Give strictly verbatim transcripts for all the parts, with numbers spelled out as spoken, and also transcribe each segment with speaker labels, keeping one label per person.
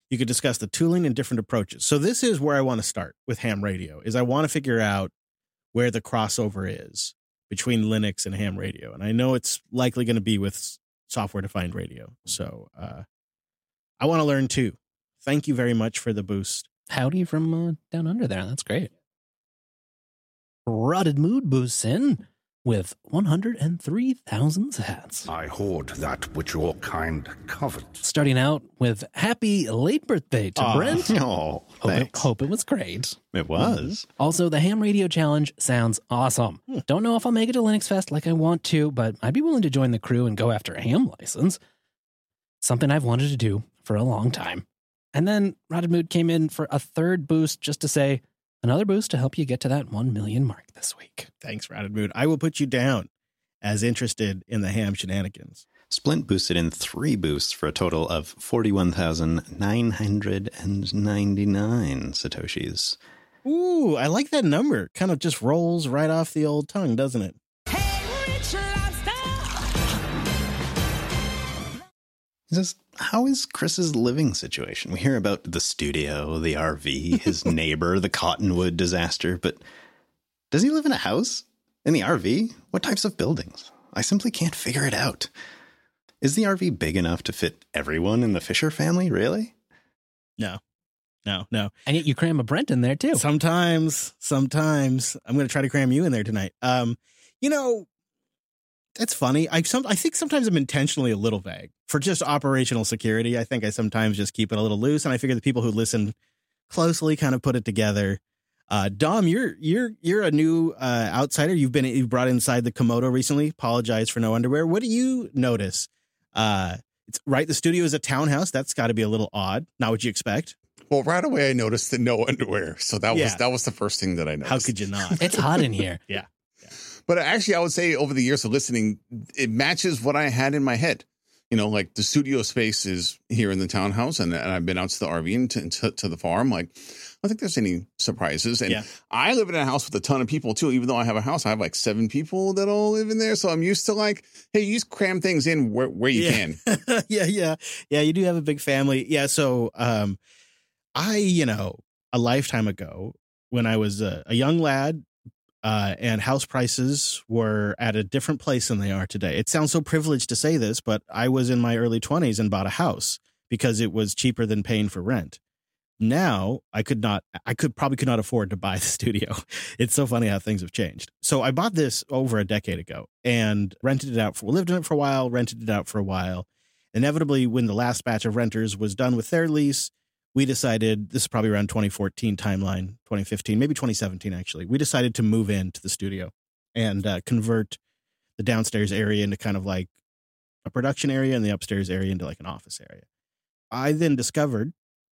Speaker 1: You could discuss the tooling and different approaches. So this is where I want to start with ham radio, is I want to figure out where the crossover is between Linux and ham radio. And I know it's likely going to be with software-defined radio. So uh, I want to learn too. Thank you very much for the boost.
Speaker 2: Howdy from uh, down under there. That's great. Rotted Mood boosts in with one hundred three thousand sats.
Speaker 3: I hoard that which your kind covet.
Speaker 2: Starting out with happy late birthday to
Speaker 4: Aw.
Speaker 2: Brent.
Speaker 4: Oh,
Speaker 2: Hope it,
Speaker 4: thanks.
Speaker 2: hope it was great.
Speaker 4: It was.
Speaker 2: Also, the Ham Radio Challenge sounds awesome.
Speaker 1: Hmm.
Speaker 2: Don't know if I'll make it to Linux Fest like I want to, but I'd be willing to join the crew and go after a ham license. Something I've wanted to do for a long time. And then Rotted Mood came in for a third boost just to say, another boost to help you get to that one million mark this week.
Speaker 1: Thanks, Rotted Mood. I will put you down as interested in the ham shenanigans.
Speaker 4: Splint boosted in three boosts for a total of forty-one thousand nine hundred ninety-nine Satoshis.
Speaker 1: Ooh, I like that number. Kind of just rolls right off the old tongue, doesn't it?
Speaker 4: He says, how is Chris's living situation? We hear about the studio, the R V, his neighbor, the Cottonwood disaster, but does he live in a house? In the R V? What types of buildings? I simply can't figure it out. Is the R V big enough to fit everyone in the Fisher family, really?
Speaker 1: No, no, no.
Speaker 2: And yet you cram a Brent in there too.
Speaker 1: Sometimes, sometimes. I'm going to try to cram you in there tonight. Um, you know, that's funny. I some I think sometimes I'm intentionally a little vague for just operational security. I think I sometimes just keep it a little loose, and I figure the people who listen closely kind of put it together. Uh, Dom, you're you're you're a new uh, outsider. You've been you've brought inside the Komodo recently. Apologize for no underwear. What do you notice? Uh, it's right. The studio is a townhouse. That's got to be a little odd. Not what you expect.
Speaker 5: Well, right away I noticed the no underwear, so that
Speaker 1: Yeah.
Speaker 5: was that was the first thing that I noticed.
Speaker 1: How could you not?
Speaker 2: It's hot in here.
Speaker 1: Yeah.
Speaker 5: But actually, I would say over the years of listening, it matches what I had in my head. You know, like the studio space is here in the townhouse, and, and I've been out to the R V and to, to, to the farm. Like, I don't think there's any surprises. And
Speaker 1: Yeah.
Speaker 5: I live in a house with a ton of people, too. Even though I have a house, I have like seven people that all live in there. So I'm used to like, hey, you just cram things in where, where you
Speaker 1: yeah.
Speaker 5: can.
Speaker 1: yeah, yeah. Yeah, you do have a big family. Yeah, so um, I, you know, a lifetime ago when I was a, a young lad, Uh, and house prices were at a different place than they are today. It sounds so privileged to say this, but I was in my early twenties and bought a house because it was cheaper than paying for rent. Now I could not, I could probably could not afford to buy the studio. It's so funny how things have changed. So I bought this over a decade ago and rented it out for, lived in it for a while, rented it out for a while. Inevitably, when the last batch of renters was done with their lease, we decided, this is probably around twenty fourteen timeline, twenty fifteen, maybe twenty seventeen, actually. We decided to move into the studio and uh, convert the downstairs area into kind of like a production area and the upstairs area into like an office area. I then discovered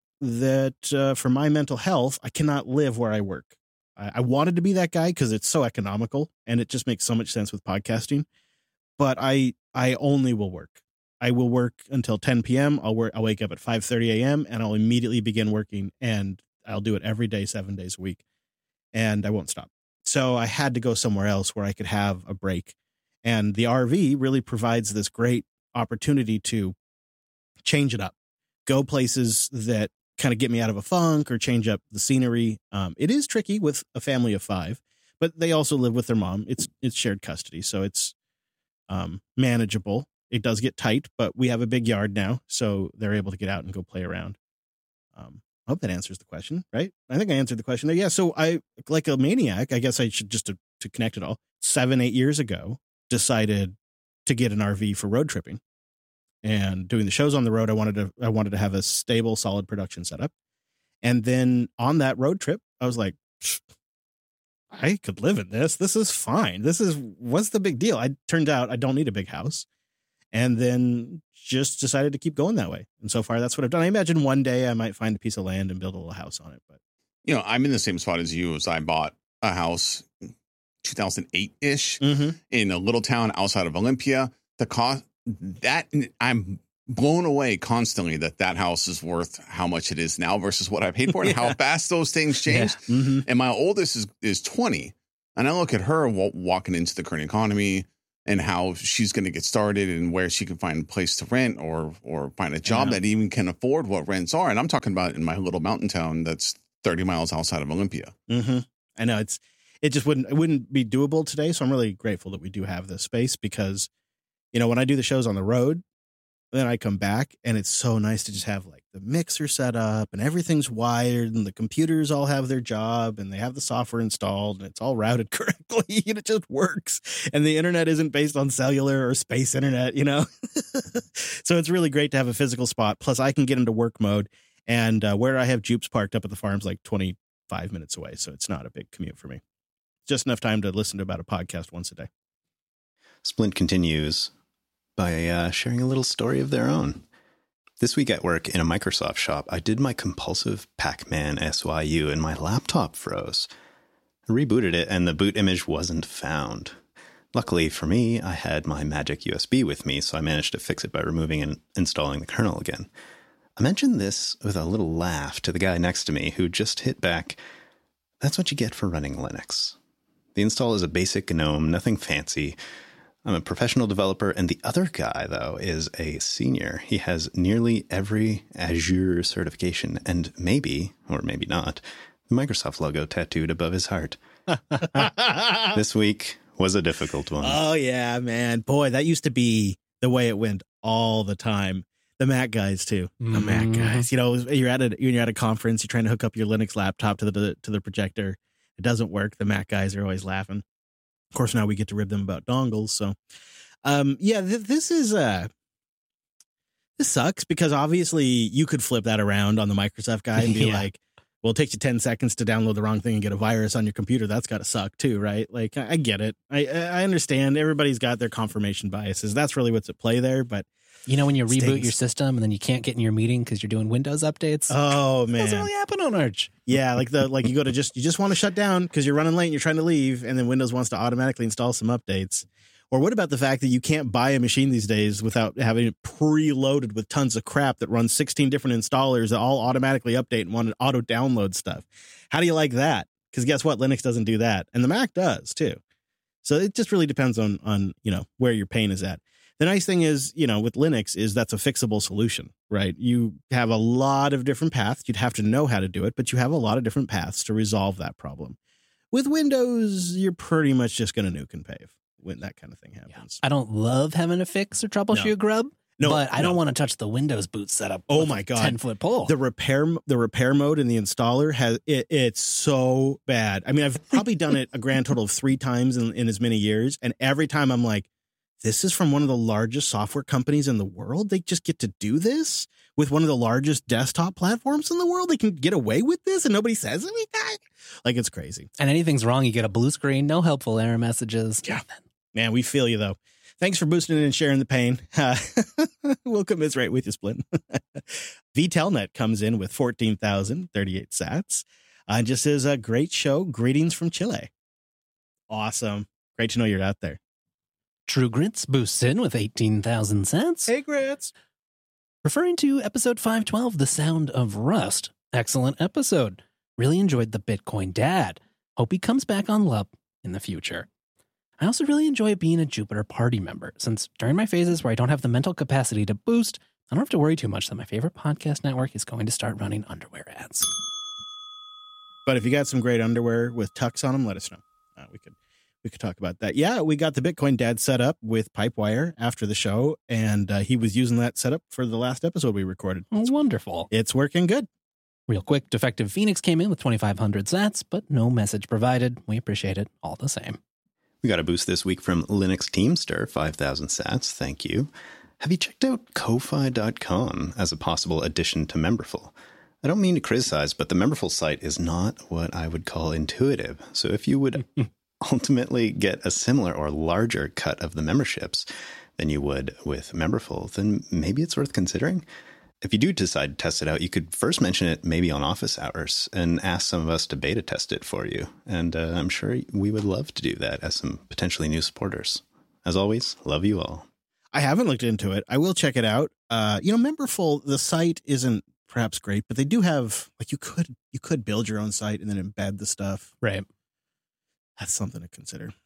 Speaker 1: that uh, for my mental health, I cannot live where I work. I, I wanted to be that guy because it's so economical and it just makes so much sense with podcasting. But I I only will work. I will work until ten p.m. I'll work. I'll wake up at five thirty a.m. and I'll immediately begin working, and I'll do it every day, seven days a week, and I won't stop. So I had to go somewhere else where I could have a break, and the R V really provides this great opportunity to change it up, go places that kind of get me out of a funk or change up the scenery. Um, it is tricky with a family of five, but they also live with their mom. It's it's shared custody, so it's um, manageable. It does get tight, but we have a big yard now, so they're able to get out and go play around. Um, I hope that answers the question, right? I think I answered the question there. Yeah, so I, like a maniac, I guess I should just to, to connect it all, seven, eight years ago, decided to get an R V for road tripping. And doing the shows on the road, I wanted to I wanted to have a stable, solid production setup. And then on that road trip, I was like, I could live in this. This is fine. This is, what's the big deal? I turned out I don't need a big house. And then just decided to keep going that way. And so far, that's what I've done. I imagine one day I might find a piece of land and build a little house on it. But,
Speaker 5: You know, I'm in the same spot as you as I bought a house two thousand eight-ish
Speaker 1: mm-hmm.
Speaker 5: in a little town outside of Olympia. The cost, that, I'm blown away constantly that that house is worth how much it is now versus what I paid for it and
Speaker 1: Yeah.
Speaker 5: how fast those things change.
Speaker 1: Yeah. Mm-hmm.
Speaker 5: And my oldest is, is twenty. And I look at her w- walking into the current economy, and how she's going to get started and where she can find a place to rent or or find a job
Speaker 1: Yeah.
Speaker 5: that even can afford what rents are. And I'm talking about in my little mountain town that's thirty miles outside of Olympia.
Speaker 1: Mm-hmm. I know it's it just wouldn't it wouldn't be doable today. So I'm really grateful that we do have this space because, you know, when I do the shows on the road, then I come back and it's so nice to just have like the mixer set up and everything's wired and the computers all have their job and they have the software installed and it's all routed correctly and it just works. And the internet isn't based on cellular or space internet, you know? So it's really great to have a physical spot. Plus I can get into work mode and uh, where I have Jupes parked up at the farm's like twenty-five minutes away. So it's not a big commute for me. Just enough time to listen to about a podcast once a day.
Speaker 4: Splint continues by uh, sharing a little story of their own. This week at work in a Microsoft shop, I did my compulsive Pac-Man S Y U and my laptop froze. I rebooted it and the boot image wasn't found. Luckily for me, I had my magic U S B with me, so I managed to fix it by removing and installing the kernel again. I mentioned this with a little laugh to the guy next to me who just hit back, "That's what you get for running Linux. The install is a basic GNOME, nothing fancy. I'm a professional developer, and the other guy, though, is a senior. He has nearly every Azure certification, and maybe, or maybe not, the Microsoft logo tattooed above his heart." This week was a difficult one.
Speaker 1: Oh, yeah, man. Boy, that used to be the way it went all the time. The Mac guys, too. The Mac
Speaker 2: Mhm.
Speaker 1: guys. You know, you're at a you're at a conference, you're trying to hook up your Linux laptop to the to the projector. It doesn't work. The Mac guys are always laughing. Of course, now we get to rib them about dongles. So, um, yeah, th- this is uh, this sucks because obviously you could flip that around on the Microsoft guy and be
Speaker 2: Yeah.
Speaker 1: like, well, it takes you ten seconds to download the wrong thing and get a virus on your computer. That's got to suck too, right? Like, I, I get it. I I understand. Everybody's got their confirmation biases. That's really what's at play there. But
Speaker 2: You know when you reboot
Speaker 1: Stings.
Speaker 2: your system and then you can't get in your meeting because you're doing Windows updates?
Speaker 1: oh
Speaker 2: That doesn't
Speaker 1: man,
Speaker 2: really happen on Arch.
Speaker 1: yeah, like the like you go to just you just want to shut down because you're running late and you're trying to leave, and then Windows wants to automatically install some updates. Or what about the fact that you can't buy a machine these days without having it preloaded with tons of crap that runs sixteen different installers that all automatically update and want to auto download stuff? How do you like that? Because guess what? Linux doesn't do that. And the Mac does too. So it just really depends on, on, you know, where your pain is at. The nice thing is, you know, with Linux is that's a fixable solution, right? You have a lot of different paths. You'd have to know how to do it, but you have a lot of different paths to resolve that problem. With Windows, you're pretty much just going to nuke and pave when that kind of thing happens.
Speaker 2: I don't love having to fix or troubleshoot
Speaker 1: No.
Speaker 2: grub,
Speaker 1: No,
Speaker 2: but I
Speaker 1: no.
Speaker 2: don't want to touch the Windows boot setup.
Speaker 1: Oh
Speaker 2: with
Speaker 1: my
Speaker 2: a
Speaker 1: God.
Speaker 2: ten foot pole.
Speaker 1: The repair, the repair mode in the installer has it, it's so bad. I mean, I've probably done it a grand total of three times in, in as many years, and every time I'm like, "This is from one of the largest software companies in the world. They just get to do this with one of the largest desktop platforms in the world. They can get away with this, and nobody says anything. Like it's crazy."
Speaker 2: and anything's wrong, you get a blue screen, no helpful error messages.
Speaker 1: Yeah. Man, we feel you though. Thanks for boosting it and sharing the pain. Uh, we'll commiserate with you, Splint. VTelnet comes in with fourteen thousand thirty-eight sats. Uh, just says a great show. Greetings from Chile. Awesome. Great to know you're out there.
Speaker 2: True Grits boosts in with eighteen thousand cents.
Speaker 1: Hey, Grits.
Speaker 2: Referring to episode five twelve, The Sound of Rust. Excellent episode. Really enjoyed the Bitcoin Dad. Hope he comes back on L U P in the future. I also really enjoy being a Jupiter party member, since during my phases where I don't have the mental capacity to boost, I don't have to worry too much that my favorite podcast network is going to start running underwear ads.
Speaker 1: But if you got some great underwear with tucks on them, let us know. Uh, we could we could talk about that. Yeah, we got the Bitcoin Dad set up with Pipewire after the show, and uh, he was using that setup for the last episode we recorded.
Speaker 2: Oh, wonderful.
Speaker 1: It's working good.
Speaker 2: Real quick, Defective Phoenix came in with twenty-five hundred sats, but no message provided. We appreciate it all the same.
Speaker 4: We got a boost this week from Linux Teamster, five thousand sats. Thank you. Have you checked out Ko-Fi dot com as a possible addition to Memberful? I don't mean to criticize, but the Memberful site is not what I would call intuitive. So if you would ultimately get a similar or larger cut of the memberships than you would with Memberful, then maybe it's worth considering. If you do decide to test it out, you could first mention it maybe on office hours and ask some of us to beta test it for you. And uh, I'm sure we would love to do that as some potentially new supporters. As always, love you all.
Speaker 1: I haven't looked into it. I will check it out. Uh, you know, Memberful, the site isn't perhaps great, but they do have like you could you could build your own site and then embed the stuff.
Speaker 2: Right.
Speaker 1: That's something to consider.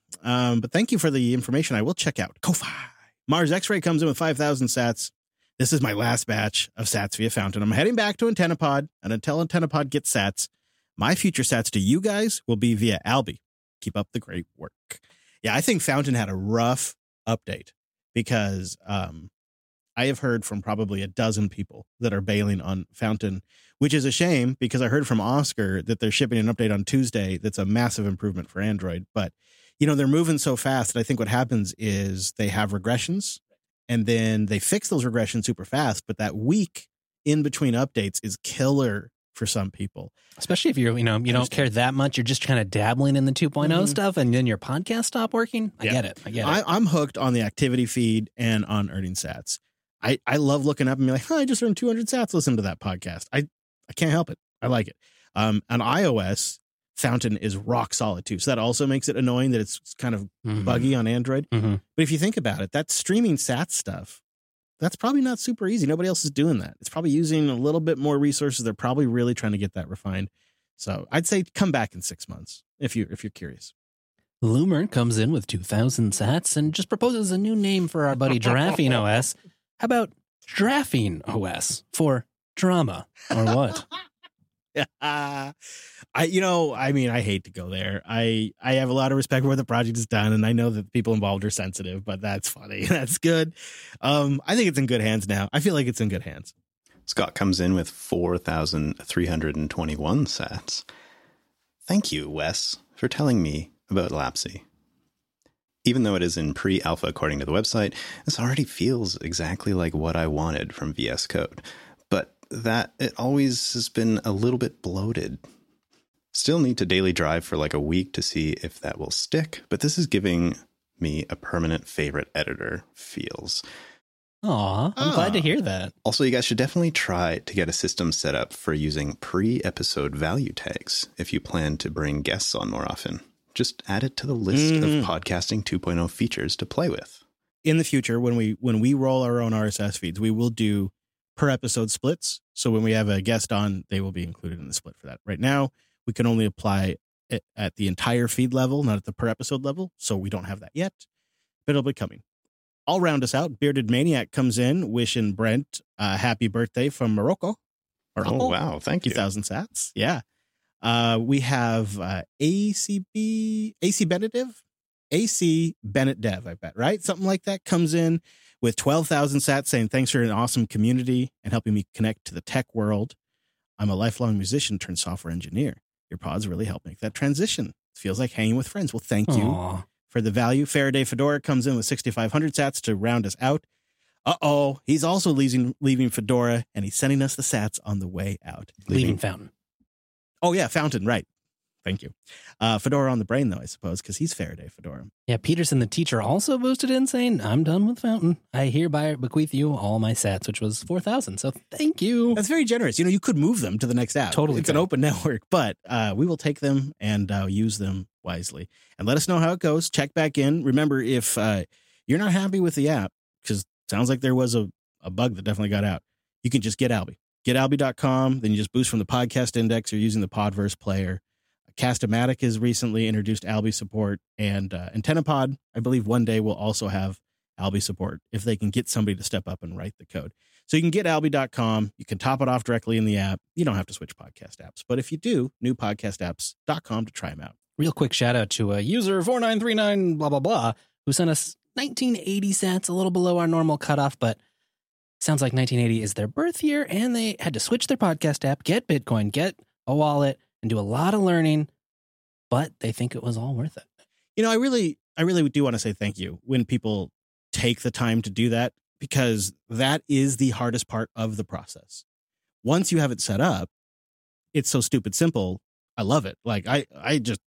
Speaker 1: Um, but thank you for the information. I will check out Ko-Fi. Mars X-Ray comes in with five thousand sats. This is my last batch of sats via Fountain. I'm heading back to AntennaPod, and until AntennaPod gets sats, my future sats to you guys will be via Alby. Keep up the great work. Yeah, I think Fountain had a rough update because um, I have heard from probably a dozen people that are bailing on Fountain, which is a shame because I heard from Oscar that they're shipping an update on Tuesday that's a massive improvement for Android. But, you know, they're moving so fast that I think what happens is they have regressions and then they fix those regressions super fast. But that week in between updates is killer for some people.
Speaker 2: Especially if you're, you know, you don't care that much. You're just kind of dabbling in the two point oh mm-hmm. stuff and then your podcast stop working. I yeah. get it. I get it.
Speaker 1: I, I'm hooked on the activity feed and on earning sats. I, I love looking up and be like, oh, I just earned two hundred sats. Listen to that podcast. I, I can't help it. I like it. Um, on iOS, Fountain is rock solid too. So that also makes it annoying that it's kind of mm-hmm. buggy on Android.
Speaker 2: Mm-hmm.
Speaker 1: But if you think about it, that streaming sats stuff, that's probably not super easy. Nobody else is doing that. It's probably using a little bit more resources. They're probably really trying to get that refined. So I'd say come back in six months if you if you're curious.
Speaker 2: Loomer comes in with two thousand sats and just proposes a new name for our buddy Giraffine O S. How about Giraffine O S for drama or what?
Speaker 1: uh, I, you know, I mean, I hate to go there. I, I have a lot of respect for what the project has done, and I know that the people involved are sensitive, but that's funny. That's good. Um, I think it's in good hands now. I feel like it's in good hands.
Speaker 4: Scott comes in with four thousand three hundred twenty-one sats. Thank you, Wes, for telling me about Lapsy. Even though it is in pre-alpha according to the website, this already feels exactly like what I wanted from V S Code. But that it always has been a little bit bloated. Still need to daily drive for like a week to see if that will stick, but this is giving me a permanent favorite editor feels.
Speaker 2: Aw, I'm
Speaker 1: oh.
Speaker 2: glad to hear that.
Speaker 4: Also, you guys should definitely try to get a system set up for using pre-episode value tags if you plan to bring guests on more often. Just add it to the list mm. of podcasting two point oh features to play with.
Speaker 1: In the future, when we when we roll our own R S S feeds, we will do per episode splits. So when we have a guest on, they will be included in the split for that. Right now, we can only apply it at the entire feed level, not at the per episode level. So we don't have that yet, but it'll be coming. I'll round us out. Bearded Maniac comes in wishing Brent a happy birthday from Morocco. Morocco.
Speaker 4: Oh, wow. Thank you.
Speaker 1: two thousand sats. Yeah. Uh, we have uh, A C B, A C Benediv, A C Bennett Dev, I bet, right? Something like that comes in with twelve thousand sats saying, thanks for an awesome community and helping me connect to the tech world. I'm a lifelong musician turned software engineer. Your pods really help make that transition. It feels like hanging with friends. Well, thank you
Speaker 2: Aww.
Speaker 1: for the value. Faraday Fedora comes in with sixty-five hundred sats to round us out. Uh-oh, he's also leaving, leaving Fedora, and he's sending us the sats on the way out.
Speaker 2: Leaving,
Speaker 1: leaving
Speaker 2: Fountain.
Speaker 1: Oh, yeah, Fountain, right. Thank you. Uh, Fedora on the brain, though, I suppose, because he's Faraday Fedora.
Speaker 2: Yeah, Peterson, the teacher, also boosted in saying, I'm done with Fountain. I hereby bequeath you all my sats, which was four thousand. So thank you.
Speaker 1: That's very generous. You know, you could move them to the next app.
Speaker 2: Totally.
Speaker 1: It's an open network, but uh, we will take them and uh, use them wisely. And let us know how it goes. Check back in. Remember, if uh, you're not happy with the app, because it sounds like there was a, a bug that definitely got out, you can just get Alby. Get alby dot com. Then you just boost from the podcast index or using the Podverse player. Cast-O-Matic has recently introduced Alby support, and uh, AntennaPod, I believe one day will also have Alby support if they can get somebody to step up and write the code. So you can get alby dot com. You can top it off directly in the app. You don't have to switch podcast apps. But if you do, new podcast apps dot com to try them out.
Speaker 2: Real quick shout out to a user four nine three nine blah, blah, blah, who sent us nineteen eighty sats, a little below our normal cutoff, but sounds like nineteen eighty is their birth year, and they had to switch their podcast app, get Bitcoin, get a wallet, and do a lot of learning, but they think it was all worth it.
Speaker 1: You know, I really, I really do want to say thank you when people take the time to do that, because that is the hardest part of the process. Once you have it set up, it's so stupid simple. I love it. Like I, I just,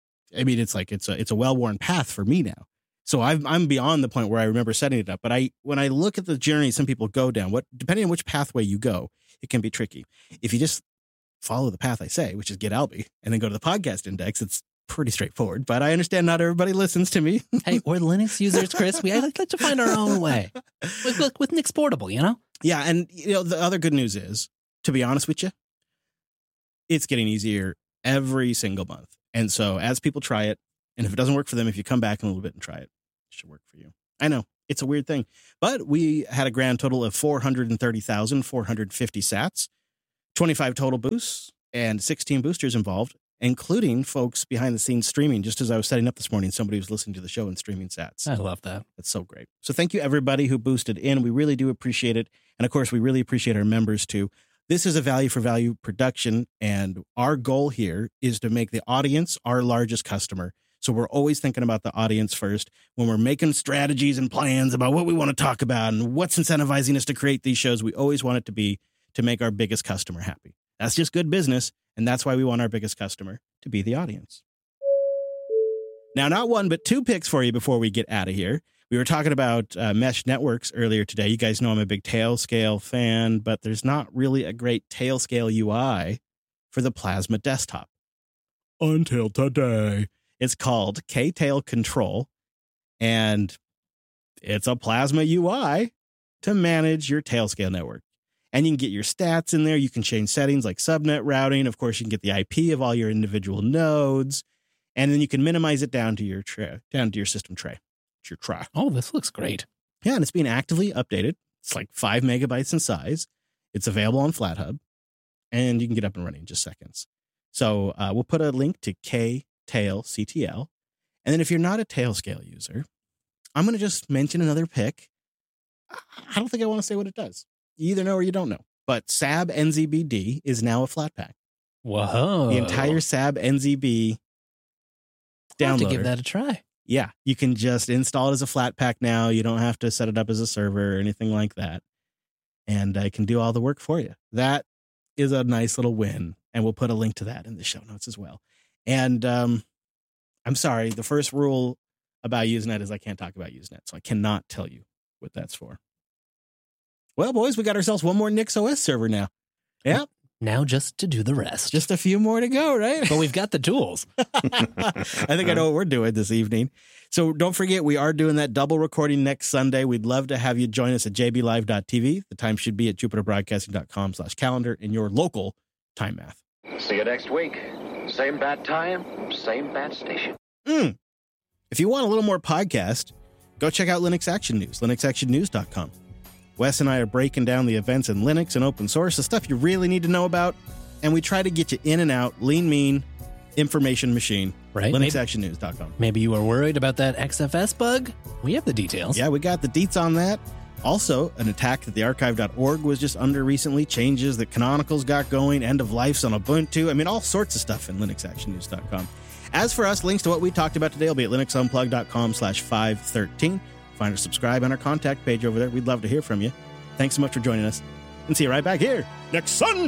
Speaker 1: I mean, it's like, it's a, it's a well-worn path for me now. So I've, I'm beyond the point where I remember setting it up. But I, when I look at the journey some people go down, what depending on which pathway you go, it can be tricky. If you just follow the path I say, which is get Alby, and then go to the podcast index, it's pretty straightforward. But I understand not everybody listens to me.
Speaker 2: Hey, we're Linux users, Chris. We like to find our own way. With, with, with Nix Portable, you know?
Speaker 1: Yeah, and you know the other good news is, to be honest with you, it's getting easier every single month. And so as people try it, And if it doesn't work for them, if you come back in a little bit and try it, it should work for you. I know it's a weird thing, but we had a grand total of four hundred thirty thousand four hundred fifty sats, twenty-five total boosts, and sixteen boosters involved, including folks behind the scenes streaming. Just as I was setting up this morning, somebody was listening to the show and streaming sats.
Speaker 2: I love that.
Speaker 1: That's so great. So thank you, everybody who boosted in. We really do appreciate it. And of course, we really appreciate our members too. This is a value for value production, and our goal here is to make the audience our largest customer. So we're always thinking about the audience first when we're making strategies and plans about what we want to talk about and what's incentivizing us to create these shows. We always want it to be to make our biggest customer happy. That's just good business. And that's why we want our biggest customer to be the audience. Now, not one, but two picks for you before we get out of here. We were talking about uh, mesh networks earlier today. You guys know I'm a big Tailscale fan, but there's not really a great Tailscale U I for the Plasma desktop. Until today. It's called K-Tail Control, and it's a Plasma U I to manage your Tailscale network. And you can get your stats in there. You can change settings like subnet routing. Of course, you can get the I P of all your individual nodes, and then you can minimize it down to your tray, down to your system tray. It's your tray.
Speaker 2: Oh, this looks great.
Speaker 1: Yeah, and it's being actively updated. It's like five megabytes in size. It's available on FlatHub, and you can get up and running in just seconds. So uh, we'll put a link to K. Tail C T L. And then if you're not a Tailscale user, I'm going to just mention another pick. I don't think I want to say what it does. You either know or you don't know. But S A B N Z B D is now a Flatpak.
Speaker 2: Whoa.
Speaker 1: The entire S A B N Z B
Speaker 2: I'll have
Speaker 1: downloader.
Speaker 2: to give that a try.
Speaker 1: Yeah, you can just install it as a Flatpak now. You don't have to set it up as a server or anything like that. And I can do all the work for you. That is a nice little win. And we'll put a link to that in the show notes as well. And um, I'm sorry, the first rule about Usenet is I can't talk about Usenet, so I cannot tell you what that's for. Well, boys, we got ourselves one more NixOS server now. Yeah.
Speaker 2: Now just to do the rest.
Speaker 1: Just a few more to go, right?
Speaker 2: But we've got the tools.
Speaker 1: I think I know what we're doing this evening. So don't forget, we are doing that double recording next Sunday. We'd love to have you join us at j b live dot t v. The time should be at jupiter broadcasting dot com slash calendar in your local time math.
Speaker 6: See you next week. Same bat time, same bat station.
Speaker 1: Mm. If you want a little more podcast, go check out Linux Action News, linux action news dot com. Wes and I are breaking down the events in Linux and open source, the stuff you really need to know about, and we try to get you in and out, lean, mean, information machine.
Speaker 2: Right.
Speaker 1: linux action news dot com.
Speaker 2: Maybe you were worried about that X F S bug. We have the details.
Speaker 1: Yeah, we got the deets on that. Also, an attack that the archive dot org was just under recently, changes that Canonical's got going, end of lifes on Ubuntu. I mean, all sorts of stuff in linux action news dot com. As for us, links to what we talked about today will be at linux unplugged dot com slash five thirteen. Find or subscribe on our contact page over there. We'd love to hear from you. Thanks so much for joining us, and see you right back here next Sunday.